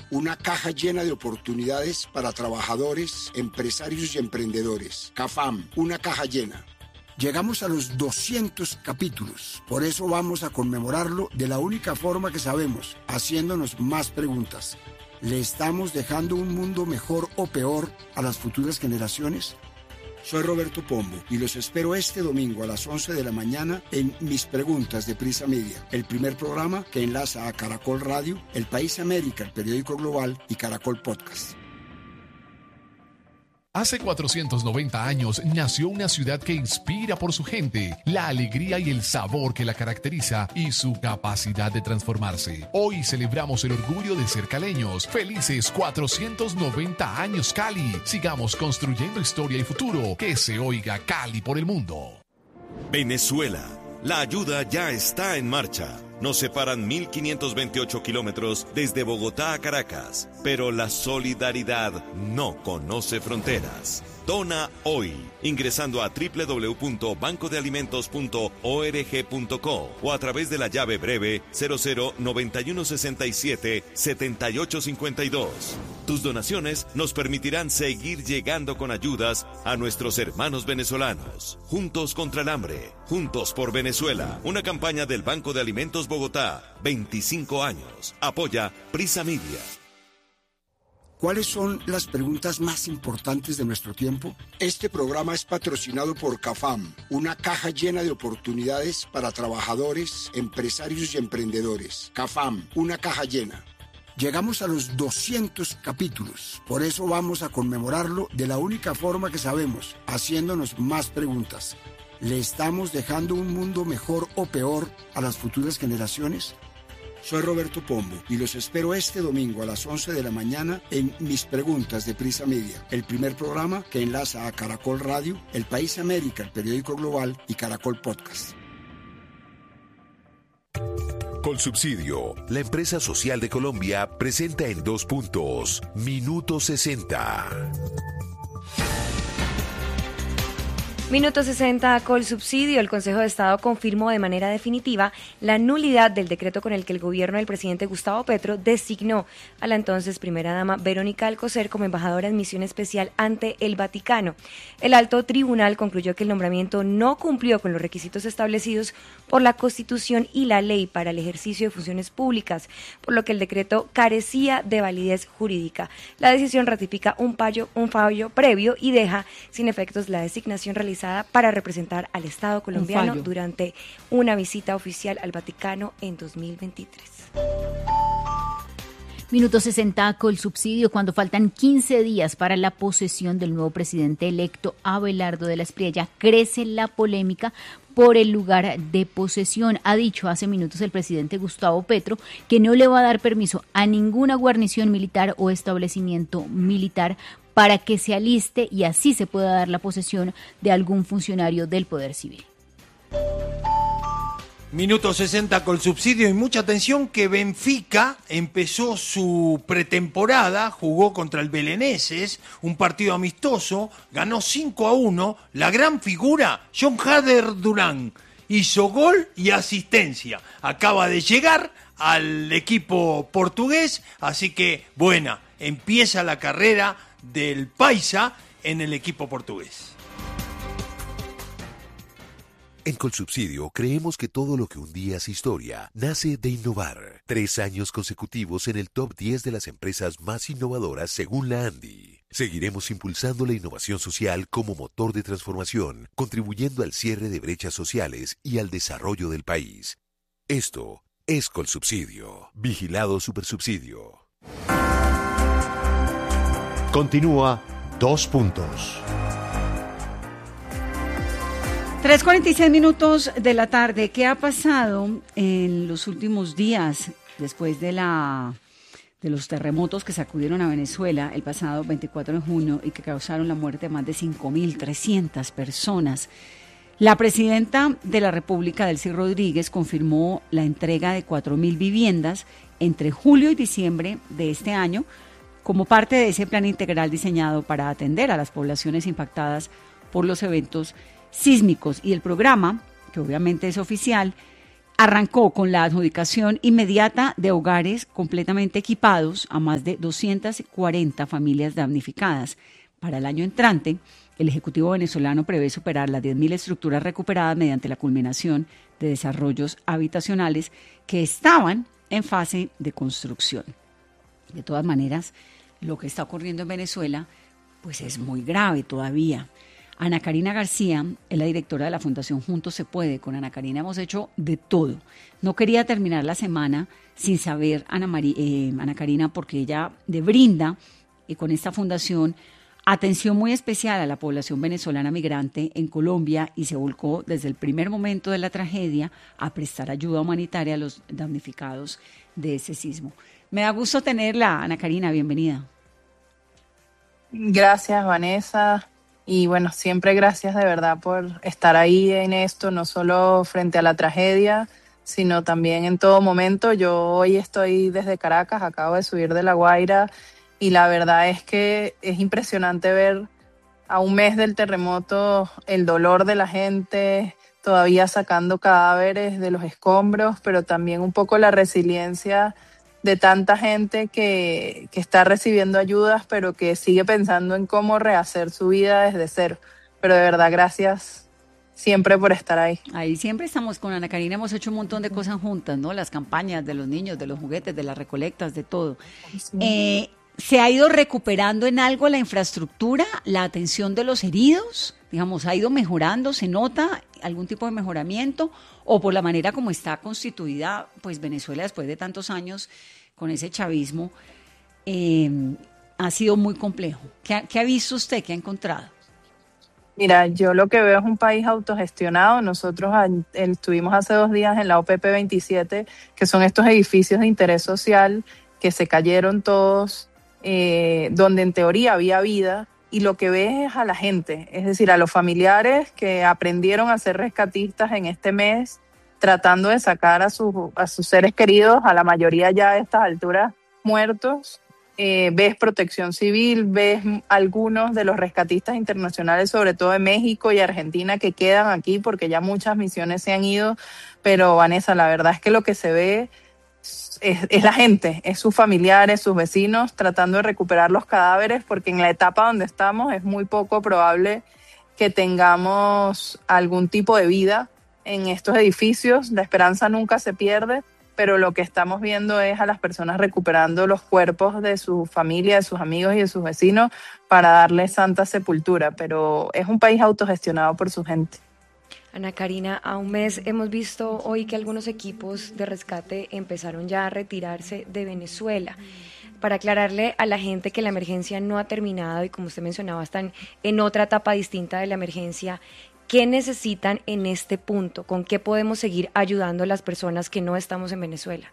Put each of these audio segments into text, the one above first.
una caja llena de oportunidades para trabajadores, empresarios y emprendedores. CAFAM, una caja llena. Llegamos a los 200 capítulos, por eso vamos a conmemorarlo de la única forma que sabemos, haciéndonos más preguntas. ¿Le estamos dejando un mundo mejor o peor a las futuras generaciones? Soy Roberto Pombo y los espero este domingo a las 11 de la mañana en Mis Preguntas de Prisa Media, el primer programa que enlaza a Caracol Radio, El País América, el periódico global y Caracol Podcast. Hace 490 años nació una ciudad que inspira por su gente, la alegría y el sabor que la caracteriza y su capacidad de transformarse. Hoy celebramos el orgullo de ser caleños. Felices 490 años Cali. Sigamos construyendo historia y futuro. Que se oiga Cali por el mundo. Venezuela. La ayuda ya está en marcha. Nos separan 1.528 kilómetros desde Bogotá a Caracas, pero la solidaridad no conoce fronteras. Dona hoy, ingresando a www.bancodealimentos.org.co o a través de la llave breve 0091677852. Tus donaciones nos permitirán seguir llegando con ayudas a nuestros hermanos venezolanos. Juntos contra el hambre, juntos por Venezuela. Una campaña del Banco de Alimentos Bogotá, 25 años. Apoya Prisa Media. ¿Cuáles son las preguntas más importantes de nuestro tiempo? Este programa es patrocinado por CAFAM, una caja llena de oportunidades para trabajadores, empresarios y emprendedores. CAFAM, una caja llena. Llegamos a los 200 capítulos, por eso vamos a conmemorarlo de la única forma que sabemos, haciéndonos más preguntas. ¿Le estamos dejando un mundo mejor o peor a las futuras generaciones? Soy Roberto Pombo y los espero este domingo a las 11 de la mañana en Mis Preguntas de Prisa Media, el primer programa que enlaza a Caracol Radio, El País América, el periódico global y Caracol Podcast. Colsubsidio, la empresa social de Colombia, presenta en 2 puntos, Minuto 60. Minuto 60, Colsubsidio. El Consejo de Estado confirmó de manera definitiva la nulidad del decreto con el que el gobierno del presidente Gustavo Petro designó a la entonces primera dama Verónica Alcocer como embajadora en misión especial ante el Vaticano. El alto tribunal concluyó que el nombramiento no cumplió con los requisitos establecidos por la Constitución y la ley para el ejercicio de funciones públicas, por lo que el decreto carecía de validez jurídica. La decisión ratifica un fallo previo y deja sin efectos la designación realizada para representar al Estado colombiano durante una visita oficial al Vaticano en 2023. Minuto 60, Colsubsidio. Cuando faltan 15 días para la posesión del nuevo presidente electo Abelardo de la Espriella, crece la polémica por el lugar de posesión. Ha dicho hace minutos el presidente Gustavo Petro que no le va a dar permiso a ninguna guarnición militar o establecimiento militar para que se aliste y así se pueda dar la posesión de algún funcionario del Poder Civil. Minuto 60, Colsubsidio, y mucha atención que Benfica empezó su pretemporada, jugó contra el Belenenses, un partido amistoso, ganó 5-1, la gran figura, John Hader Durán, hizo gol y asistencia, acaba de llegar al equipo portugués, así que buena, empieza la carrera del Paisa en el equipo portugués. En Colsubsidio creemos que todo lo que un día es historia nace de innovar. 3 años consecutivos en el top 10 de las empresas más innovadoras según la ANDI. Seguiremos impulsando la innovación social como motor de transformación, contribuyendo al cierre de brechas sociales y al desarrollo del país. Esto es Colsubsidio. Vigilado Supersubsidio. Continúa 2 puntos. 3:46 minutos de la tarde. ¿Qué ha pasado en los últimos días después de los terremotos que sacudieron a Venezuela el pasado 24 de junio y que causaron la muerte de más de 5.300 personas? La presidenta de la República, Delcy Rodríguez, confirmó la entrega de 4.000 viviendas entre julio y diciembre de este año como parte de ese plan integral diseñado para atender a las poblaciones impactadas por los eventos sísmicos. Y el programa, que obviamente es oficial, arrancó con la adjudicación inmediata de hogares completamente equipados a más de 240 familias damnificadas. Para el año entrante, el Ejecutivo venezolano prevé superar las 10.000 estructuras recuperadas mediante la culminación de desarrollos habitacionales que estaban en fase de construcción. De todas maneras, lo que está ocurriendo en Venezuela pues es muy grave todavía. Ana Karina García es la directora de la Fundación Juntos se Puede. Con Ana Karina hemos hecho de todo. No quería terminar la semana sin saber, Ana Karina, porque ella brinda con esta fundación atención muy especial a la población venezolana migrante en Colombia y se volcó desde el primer momento de la tragedia a prestar ayuda humanitaria a los damnificados de ese sismo. Me da gusto tenerla, Ana Karina, bienvenida. Gracias, Vanessa. Y bueno, siempre gracias de verdad por estar ahí en esto, no solo frente a la tragedia, sino también en todo momento. Yo hoy estoy desde Caracas, acabo de subir de La Guaira y la verdad es que es impresionante ver a un mes del terremoto el dolor de la gente, todavía sacando cadáveres de los escombros, pero también un poco la resiliencia de tanta gente que está recibiendo ayudas, pero que sigue pensando en cómo rehacer su vida desde cero. Pero de verdad, gracias siempre por estar ahí. Ahí siempre estamos con Ana Karina, hemos hecho un montón de cosas juntas, ¿no? Las campañas de los niños, de los juguetes, de las recolectas, de todo. Sí. ¿Se ha ido recuperando en algo la infraestructura, la atención de los heridos? Digamos, ¿ha ido mejorando? ¿Se nota algún tipo de mejoramiento? ¿O por la manera como está constituida pues Venezuela después de tantos años con ese chavismo, ha sido muy complejo? ¿Qué ha visto usted? ¿Qué ha encontrado? Mira, yo lo que veo es un país autogestionado. Nosotros estuvimos hace 2 días en la OPP 27, que son estos edificios de interés social que se cayeron todos, donde en teoría había vida, y lo que ves es a la gente, es decir, a los familiares que aprendieron a ser rescatistas en este mes, tratando de sacar a sus seres queridos, a la mayoría ya a estas alturas muertos. Ves Protección Civil, ves algunos de los rescatistas internacionales, sobre todo de México y Argentina, que quedan aquí porque ya muchas misiones se han ido, pero Vanessa, la verdad es que lo que se ve es la gente, es sus familiares, sus vecinos tratando de recuperar los cadáveres, porque en la etapa donde estamos es muy poco probable que tengamos algún tipo de vida en estos edificios. La esperanza nunca se pierde, pero lo que estamos viendo es a las personas recuperando los cuerpos de su familia, de sus amigos y de sus vecinos para darles santa sepultura, pero es un país autogestionado por su gente. Ana Karina, a un mes hemos visto hoy que algunos equipos de rescate empezaron ya a retirarse de Venezuela. Para aclararle a la gente que la emergencia no ha terminado y como usted mencionaba, están en otra etapa distinta de la emergencia, ¿qué necesitan en este punto? ¿Con qué podemos seguir ayudando a las personas que no estamos en Venezuela?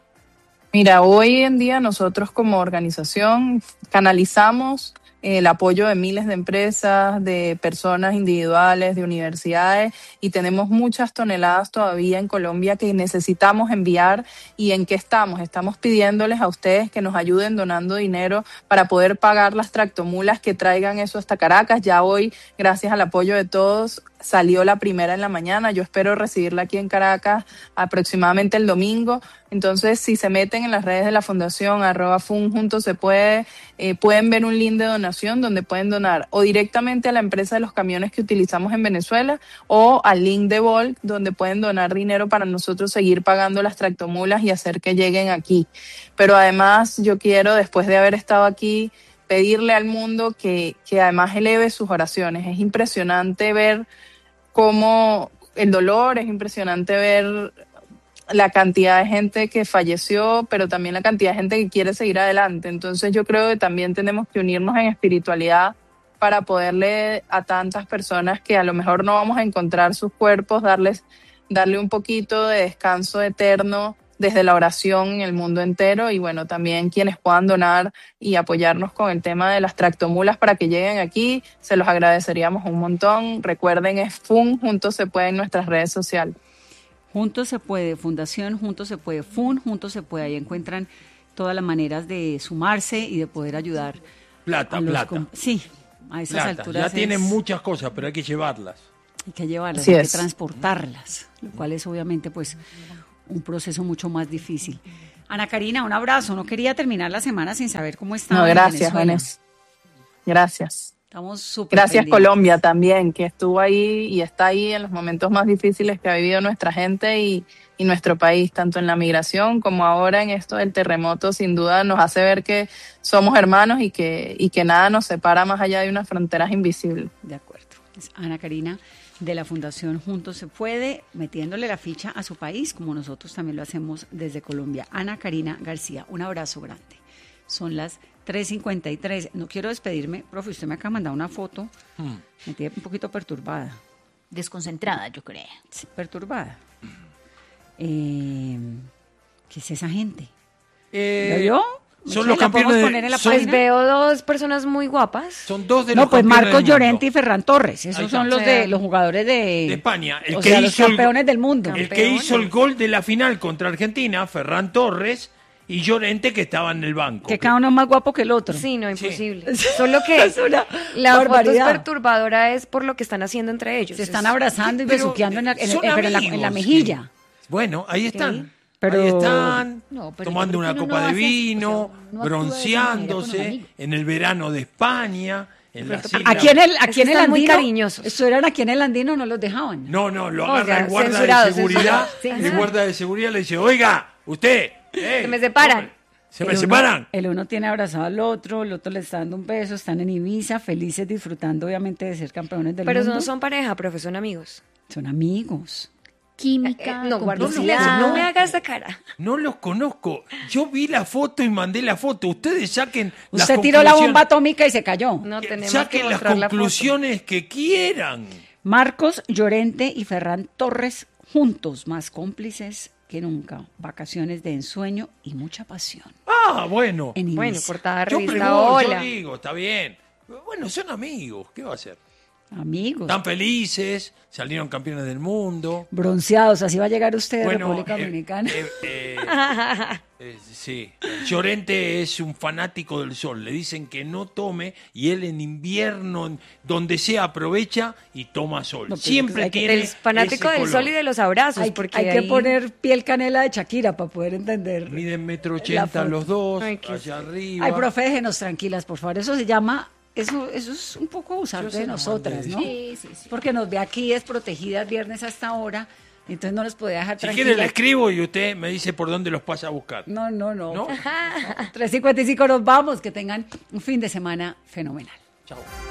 Mira, hoy en día nosotros como organización canalizamos el apoyo de miles de empresas, de personas individuales, de universidades, y tenemos muchas toneladas todavía en Colombia que necesitamos enviar. ¿Y en qué estamos? Estamos pidiéndoles a ustedes que nos ayuden donando dinero para poder pagar las tractomulas que traigan eso hasta Caracas. Ya hoy, gracias al apoyo de todos, salió la primera en la mañana. Yo espero recibirla aquí en Caracas aproximadamente el domingo. Entonces, si se meten en las redes de la Fundación, @FUN Juntos se Puede, pueden ver un link de donación donde pueden donar o directamente a la empresa de los camiones que utilizamos en Venezuela o al link de Volt donde pueden donar dinero para nosotros seguir pagando las tractomulas y hacer que lleguen aquí. Pero además yo quiero, después de haber estado aquí, pedirle al mundo que además eleve sus oraciones. Es impresionante ver cómo el dolor, es impresionante ver la cantidad de gente que falleció, pero también la cantidad de gente que quiere seguir adelante. Entonces yo creo que también tenemos que unirnos en espiritualidad para poderle a tantas personas que a lo mejor no vamos a encontrar sus cuerpos, darle un poquito de descanso eterno desde la oración en el mundo entero. Y bueno, también quienes puedan donar y apoyarnos con el tema de las tractomulas para que lleguen aquí, se los agradeceríamos un montón. Recuerden, es FUN Juntos se Puede en nuestras redes sociales. Juntos se Puede, Fundación Juntos se Puede, FUN Juntos se Puede, ahí encuentran todas las maneras de sumarse y de poder ayudar. Plata. Sí, a esas alturas. Ya tienen muchas cosas, pero hay que llevarlas. Hay que llevarlas, Así hay que es. transportarlas, lo cual es obviamente pues un proceso mucho más difícil. Ana Karina, un abrazo. No quería terminar la semana sin saber cómo está. No, en gracias, Venezuela. Vanessa. Gracias. Estamos súper Gracias pendientes. Colombia también, que estuvo ahí y está ahí en los momentos más difíciles que ha vivido nuestra gente y nuestro país, tanto en la migración como ahora en esto del terremoto. Sin duda nos hace ver que somos hermanos y que nada nos separa más allá de unas fronteras invisibles. De acuerdo. Es Ana Karina de la Fundación Juntos se Puede, metiéndole la ficha a su país, como nosotros también lo hacemos desde Colombia. Ana Karina García, un abrazo grande. Son las 3:53. No quiero despedirme, profe, usted me acaba de mandar una foto. Me tiene un poquito perturbada. Desconcentrada, yo creo. Sí, perturbada. ¿Qué es esa gente? ¿Lo vio? Son ¿La los campeones podemos de- poner en la son- Pues página? veo dos personas muy guapas. Son dos de No, los pues campeones Marcos del mundo. Llorente y Ferran Torres. Esos Ahí está. son los de los jugadores De España. El o que sea, los hizo el- campeones del mundo. El que hizo el gol de la final contra Argentina, Ferran Torres, y Llorente, que estaba en el banco. Que cada uno es más guapo que el otro. Sí, no, imposible. Solo que Es una la foto es barbaridad. perturbadora es por lo que están haciendo entre ellos. Se están Es- abrazando y Pero, besuqueando son pero en la amigos, mejilla. Bueno, ahí están. Pero- Ahí están, No, pero tomando yo creo una que uno copa no de hace- vino, o sea, no actúa de esa manera con un bronceándose amigo. en el verano de España, en las islas. Aquí en el están muy Andino, cariñosos. estuvieran aquí en el Andino, no los dejaban. No, lo Oiga, agarra el guarda censurado, de seguridad. censurado. El guarda de seguridad le dice, oiga, usted. Se me separan. Se me separan. El uno tiene abrazado al otro, el otro le está dando un beso, están en Ibiza, felices, disfrutando obviamente de ser campeones del Pero mundo. no son pareja, profe, son amigos. Son amigos. Química, No, guarda complicidad. silencio, no me haga esa cara. No los conozco. Yo vi la foto y mandé la foto. Ustedes saquen las Usted tiró la conclusiones. bomba atómica y se cayó. No tenemos Saquen que las mostrar la foto. conclusiones que quieran. Marcos Llorente y Ferran Torres juntos, más cómplices que nunca. Vacaciones de ensueño y mucha pasión. Ah, bueno. En Ibiza. Bueno, portada de Yo revista pregunto, yo Hola. digo, está bien. Bueno, son amigos. ¿Qué va a hacer? Amigos. Están felices, salieron campeones del mundo. Bronceados, así va a llegar usted de Bueno, República Dominicana. Sí, Llorente es un fanático del sol. Le dicen que no tome y él en invierno, donde sea, aprovecha y toma sol. No, pero Siempre hay que- tiene El fanático ese del color. sol y de los abrazos. Hay, porque hay que ahí- poner piel canela de Shakira para poder entender. Miden metro La 80 foto. los dos, Ay, qué allá arriba. Ay, profe, déjenos tranquilas, por favor. Eso se llama, eso es un poco abusar Yo se de lo nosotras, mandé. ¿no? Sí, sí, sí. Porque nos ve aquí desprotegidas viernes hasta ahora, entonces no nos puede dejar Si tranquilas. quiere le escribo y usted me dice por dónde los pasa a buscar. No. ¿No? 3:55 nos vamos, que tengan un fin de semana fenomenal. Chao.